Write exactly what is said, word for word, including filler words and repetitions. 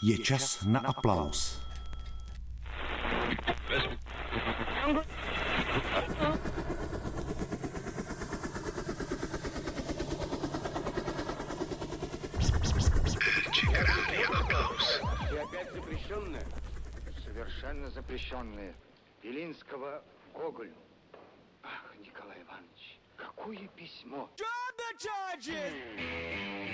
Je čas na aplaus. И опять запрещенное? Совершенно запрещенное. Белинского Гоголю. Ах, Николай Иванович, какое письмо!